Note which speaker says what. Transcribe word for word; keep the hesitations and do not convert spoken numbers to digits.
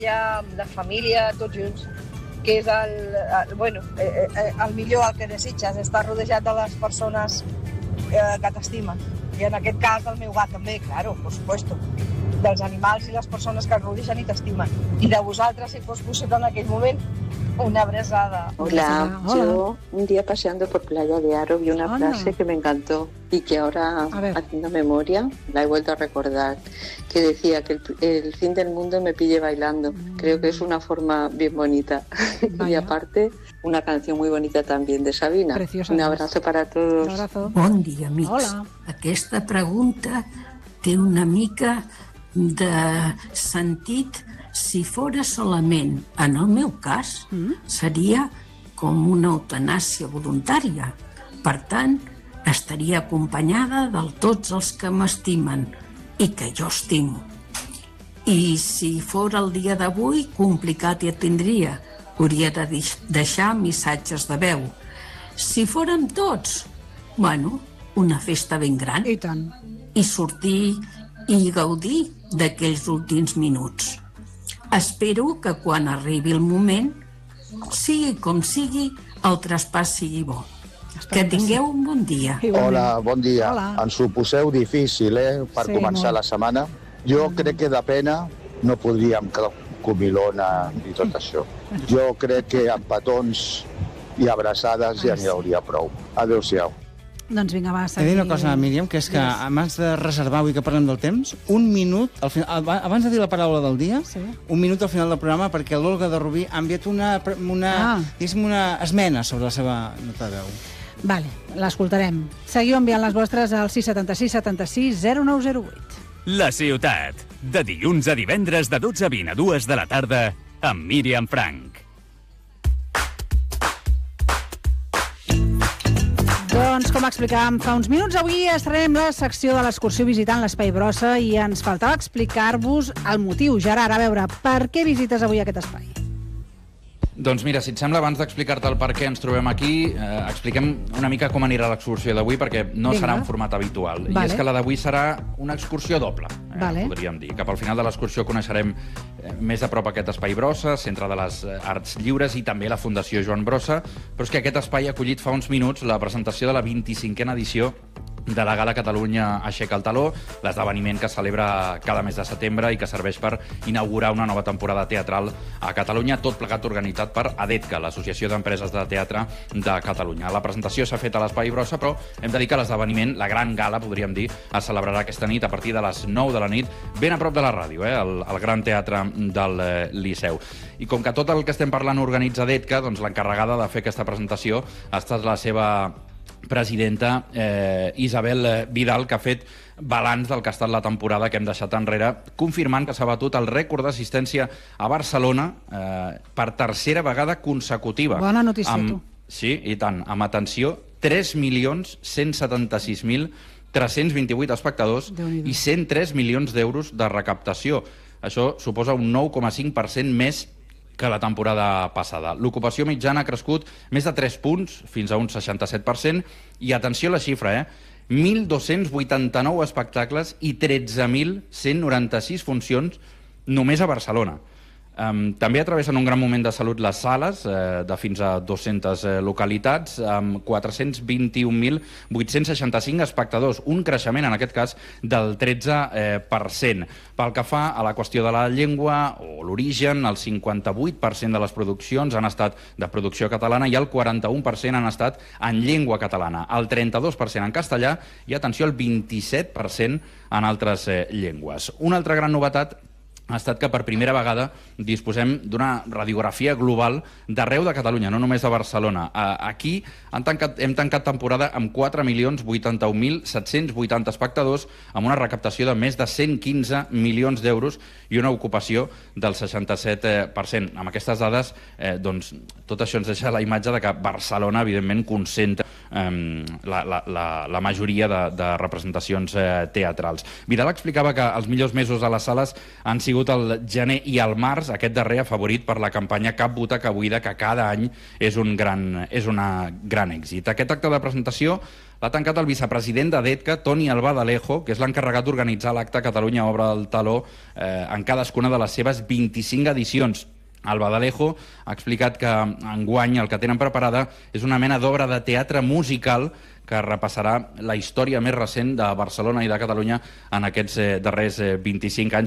Speaker 1: amb la família, tots junts, que és el, el, bueno, el millor, el que desitges, estar rodejat de les persones eh, que t'estimen. I en aquest cas del meu gat també, claro, por supuesto, dels animals i les persones que et rodegen i t'estimen. I de vosaltres, si fos possible en aquell moment, una abrazada.
Speaker 2: Hola, Hola, yo un día paseando por Playa de Aro vi una Hola. frase que me encantó y que ahora, haciendo memoria, la he vuelto a recordar, que decía que el, el fin del mundo me pille bailando. Mm. Creo que es una forma bien bonita. Y aparte, una canción muy bonita también de Sabina. Preciosa. Un abrazo para todos.
Speaker 3: Un abrazo.
Speaker 4: Bon dia, amics.
Speaker 3: Hola.
Speaker 4: Aquesta pregunta té una mica de sentit. Si fora solament, en el meu cas, mm. seria com una eutanàsia voluntària. Per tant, estaria acompanyada de tots els que m'estimen i que jo estimo. I si fora el dia d'avui, complicat ja tindria. Hauria de deixar missatges de veu. Si fórem tots, bueno, una festa ben gran.
Speaker 3: I tant.
Speaker 4: I sortir i gaudir d'aquells últims minuts. Espero que quan arribi el moment, sigui com sigui, el traspàs sigui bo. Que tingueu un bon dia.
Speaker 5: Hola, bon dia. Hola. Ens ho poseu difícil, eh, per sí, començar molt. la setmana. Jo mm. crec que de pena no podríem comilona i tot això. Jo crec que amb petons i abraçades ja n'hi hauria prou. Adéu-siau.
Speaker 3: Doncs vinga, va,
Speaker 6: He de dir una cosa, Míriam, que és que yes. abans de reservar, avui que parlem del temps, un minut, al final, abans de dir la paraula del dia, sí. un minut al final del programa, perquè l'Olga de Rubí ha enviat una, una, ah. una esmena sobre la seva nota de veu.
Speaker 3: Vale, l'escoltarem. Seguiu enviant les vostres al sis setanta sis setanta sis zero nou zero vuit.
Speaker 7: La ciutat, de dilluns a divendres de dotze a vint a dues de la tarda, amb Míriam Frank.
Speaker 3: Doncs, com explicàvem fa uns minuts, avui estrenem la secció de l'excursió visitant l'Espai Brossa i ens faltava explicar-vos el motiu. Gerard, a veure, per què visites avui aquest espai?
Speaker 8: Doncs mira, si et sembla, abans d'explicar-te el per què ens trobem aquí, eh, expliquem una mica com anirà l'excursió d'avui, perquè no Vinga. serà un format habitual. Vale. I és que la d'avui serà una excursió doble, eh, vale. podríem dir. Cap al final de l'excursió coneixerem eh, més a prop aquest Espai Brossa, Centre de les Arts Lliures i també la Fundació Joan Brossa, però és que aquest espai ha acollit fa uns minuts la presentació de la vint-i-cinquena edició de la Gala Catalunya Aixeca el Taló, l'esdeveniment que es celebra cada mes de setembre i que serveix per inaugurar una nova temporada teatral a Catalunya, tot plegat organitzat per ADETCA, l'Associació d'Empreses de Teatre de Catalunya. La presentació s'ha fet a l'Espai Brossa, però hem de dir que l'esdeveniment, la gran gala, podríem dir, es celebrarà aquesta nit a partir de les nou de la nit, ben a prop de la ràdio, eh, al, al Gran Teatre del eh, Liceu. I com que tot el que estem parlant organitza ADETCA, doncs l'encarregada de fer aquesta presentació ha estat la seva presidenta eh, Isabel Vidal, que ha fet balanç del que ha estat la temporada que hem deixat enrere, confirmant que s'ha batut el rècord d'assistència a Barcelona eh, per tercera vegada consecutiva.
Speaker 3: Bona notícia, amb, tu.
Speaker 8: Sí, i tant. Amb atenció, tres milions cent setanta-sis mil tres-cents vint-i-vuit espectadors i cent tres milions d'euros de recaptació. Això suposa un nou coma cinc per cent més que la temporada passada. L'ocupació mitjana ha crescut més de tres punts, fins a un seixanta-set per cent, i atenció a la xifra, eh? mil dos-cents vuitanta-nou espectacles i tretze mil cent noranta-sis funcions només a Barcelona. Um, també atravessen un gran moment de salut les sales, eh, de fins a dues-centes eh, localitats, amb quatre-cents vint-i-un mil vuit-cents seixanta-cinc espectadors, un creixement, en aquest cas, del tretze per cent. Pel que fa a la qüestió de la llengua o l'origen, el cinquanta-vuit per cent de les produccions han estat de producció catalana i el quaranta-un per cent han estat en llengua catalana, el trenta-dos per cent en castellà i, atenció, el vint-i-set per cent en altres eh, llengües. Una altra gran novetat ha estat que per primera vegada disposem d'una radiografia global d'arreu de Catalunya, no només de Barcelona. Aquí han tancat, hem tancat temporada amb quatre milions vuitanta-un mil set-cents vuitanta espectadors, amb una recaptació de més de cent quinze milions d'euros i una ocupació del seixanta-set per cent. Amb aquestes dades, eh, doncs, tot això ens deixa la imatge de que Barcelona, evidentment, concentra eh, la, la, la, la majoria de, de representacions eh, teatrals. Vidal explicava que els millors mesos a les sales han sigut tingut el gener i el març, aquest darrer afavorit per la campanya Cap Butaca Buida, que cada any és un gran, és una gran èxit. Aquest acte de presentació l'ha tancat el vicepresident de DETCA, Toni Albadalejo, que és l'encarregat d'organitzar l'acte Catalunya Obre el Taló eh, en cadascuna de les seves vint-i-cinc edicions. Albadalejo ha explicat que enguany el que tenen preparada és una mena d'obra de teatre musical que repassarà la història més recent de Barcelona i de Catalunya en aquests darrers vint-i-cinc anys.